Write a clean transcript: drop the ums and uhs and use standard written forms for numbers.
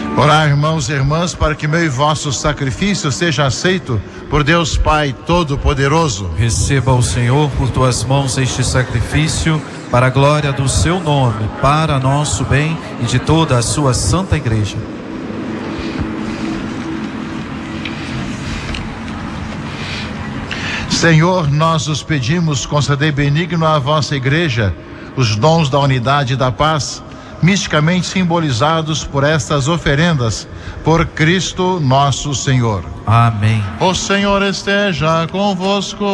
Orar, irmãos e irmãs, para que meu e vosso sacrifício seja aceito por Deus Pai Todo-Poderoso. Receba o Senhor por tuas mãos este sacrifício, para a glória do seu nome, para nosso bem e de toda a sua santa igreja. Senhor, nós os pedimos, concedei benigno à vossa igreja os dons da unidade e da paz, misticamente simbolizados por estas oferendas, por Cristo nosso Senhor. Amém. O Senhor esteja convosco.